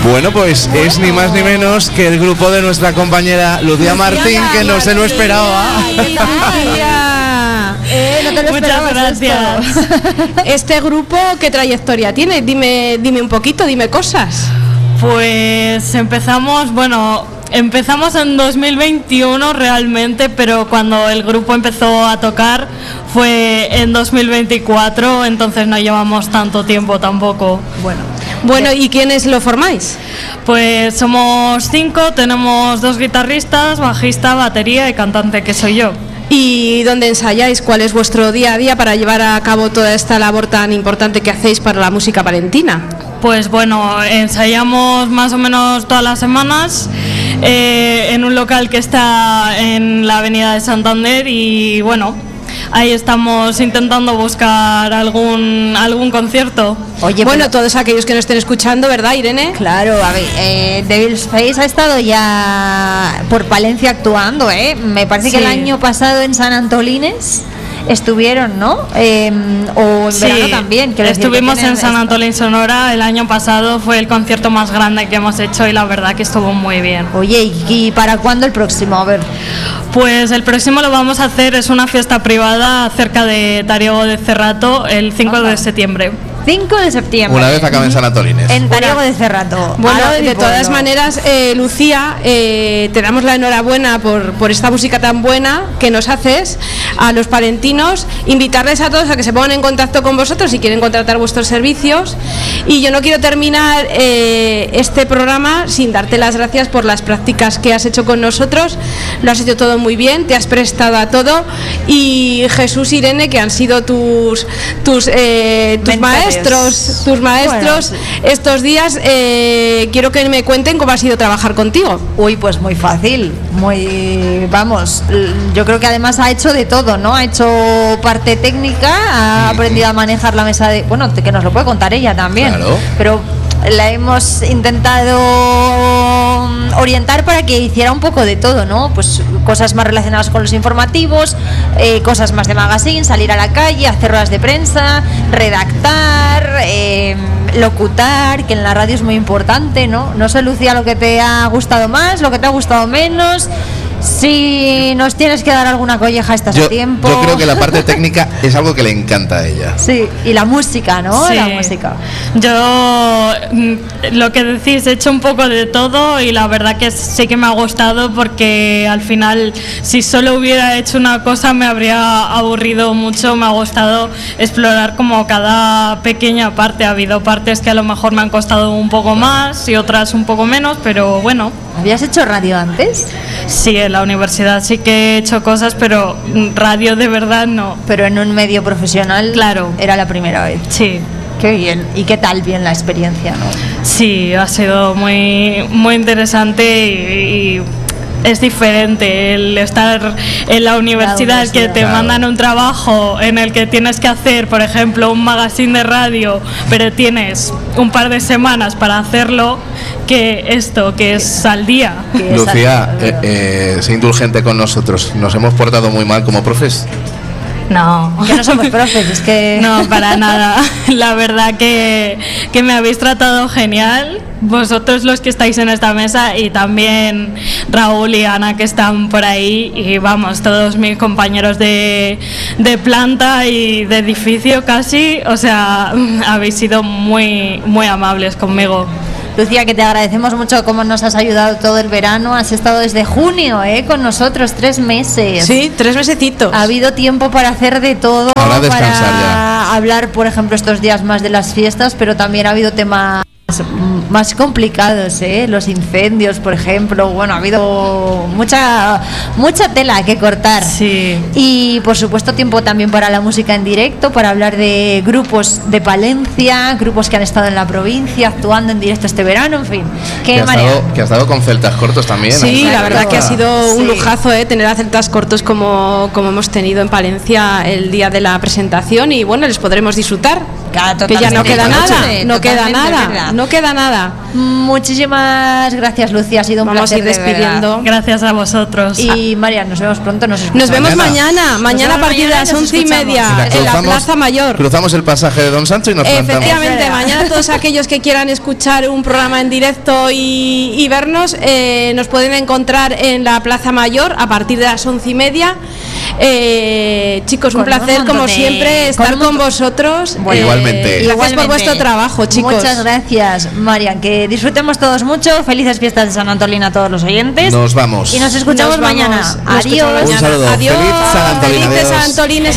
Bueno, pues es ni más ni menos que el grupo de nuestra compañera Lucía Martín, que no se lo esperaba. No te lo Muchas gracias. Este grupo, ¿qué trayectoria tiene? Dime un poquito, dime cosas. Pues empezamos en 2021 realmente, pero cuando el grupo empezó a tocar fue en 2024, entonces no llevamos tanto tiempo tampoco. Bueno, ¿y quiénes lo formáis? Pues somos 5, tenemos 2 guitarristas, bajista, batería y cantante, que soy yo. ¿Y dónde ensayáis? ¿Cuál es vuestro día a día para llevar a cabo toda esta labor tan importante que hacéis para la música palentina? Pues bueno, ensayamos más o menos todas las semanas en un local que está en la avenida de Santander y bueno, ahí estamos intentando buscar algún concierto. Oye, bueno, todos aquellos que nos estén escuchando, ¿verdad, Irene? Claro, a ver, Devil's Face ha estado ya por Palencia actuando, me parece que el año pasado en San Antolines estuvieron, ¿no? O en verano también. Estuvimos en San Antolín, Sonora, el año pasado fue el concierto más grande que hemos hecho y la verdad que estuvo muy bien. Oye, ¿y para cuándo el próximo? A ver. Pues el próximo lo vamos a hacer, es una fiesta privada cerca de Tariego de Cerrato el 5 de septiembre. 5 de septiembre. Una vez acaben San Antolines. En Tariego de Cerrato. Bueno, de todas maneras, Lucía, te damos la enhorabuena por esta música tan buena que nos haces a los palentinos, invitarles a todos a que se pongan en contacto con vosotros si quieren contratar vuestros servicios. Y yo no quiero terminar este programa sin darte las gracias por las prácticas que has hecho con nosotros. Lo has hecho todo muy bien, te has prestado a todo. Y Jesús, Irene, que han sido tus maestros, bueno, estos días, quiero que me cuenten cómo ha sido trabajar contigo. Uy, pues muy fácil, yo creo que además ha hecho de todo, ¿no? Ha hecho parte técnica, ha aprendido a manejar la mesa que nos lo puede contar ella también, claro. Pero la hemos intentado orientar para que hiciera un poco de todo, ¿no? Pues cosas más relacionadas con los informativos, cosas más de magazine, salir a la calle, hacer ruedas de prensa, redactar, locutar, que en la radio es muy importante, ¿no? No sé, Lucía, lo que te ha gustado más, lo que te ha gustado menos. Si nos tienes que dar alguna colleja, estás a tiempo. Yo creo que la parte técnica es algo que le encanta a ella. Sí, y la música, ¿no? Sí. La música. Yo, lo que decís, he hecho un poco de todo y la verdad que sí que me ha gustado porque al final, si solo hubiera hecho una cosa me habría aburrido mucho. Me ha gustado explorar como cada pequeña parte. Ha habido partes que a lo mejor me han costado un poco más y otras un poco menos, pero bueno. ¿Habías hecho radio antes? Sí, en la universidad sí que he hecho cosas, pero radio de verdad no. Pero en un medio profesional, claro, era la primera vez. Sí. Qué bien. ¿Y qué tal bien la experiencia, no? Sí, ha sido muy, muy interesante y es diferente el estar en la universidad, que te mandan un trabajo en el que tienes que hacer, por ejemplo, un magazine de radio, pero tienes un par de semanas para hacerlo, que esto, que es al día. Lucía, sé indulgente con nosotros. Nos hemos portado muy mal como profes. No. Que no somos profes, es que... No, para nada. La verdad que me habéis tratado genial, vosotros los que estáis en esta mesa y también Raúl y Ana que están por ahí y vamos, todos mis compañeros de planta y de edificio casi, o sea, habéis sido muy, muy amables conmigo. Lucía, que te agradecemos mucho cómo nos has ayudado todo el verano. Has estado desde junio con nosotros, 3 meses. Sí, 3 mesecitos. Ha habido tiempo para hacer de todo. Ahora descansar para hablar, por ejemplo, estos días más de las fiestas, pero también ha habido temas más complicados, los incendios, por ejemplo. Bueno, ha habido mucha tela que cortar. Sí. Y por supuesto tiempo también para la música en directo, para hablar de grupos de Palencia, grupos que han estado en la provincia actuando en directo este verano, en fin. Que ha estado con Celtas Cortos también. Sí, la verdad que ha sido un lujazo tener a Celtas Cortos como hemos tenido en Palencia el día de la presentación y bueno, les podremos disfrutar. Que ya no queda nada, totalmente, no queda nada, verdad. no queda nada. Muchísimas gracias, Lucía, ha sido un Vamos a placer. ir de verdad. despidiendo. Gracias a vosotros. Y María, nos vemos pronto, nos Nos vemos Mañana. mañana a partir de las 11:30 Venga, en la Plaza Mayor. Cruzamos el pasaje de Don Sancho y nos plantamos. Efectivamente, mañana todos aquellos que quieran escuchar un programa en directo y vernos, nos pueden encontrar en la Plaza Mayor a partir de las 11:30. Chicos, un Con un placer montón como de- siempre estar con un con vosotros. Bueno, igualmente. Gracias por Igualmente. vuestro trabajo, chicos. Muchas gracias, Marian. Que disfrutemos todos mucho. Felices fiestas de San Antolín a todos los oyentes. Nos vamos. Y nos escuchamos Nos vamos. mañana. Nos escuchamos Adiós. Un saludo. Adiós. Feliz San Antolín. Felices Adiós. San Antolines.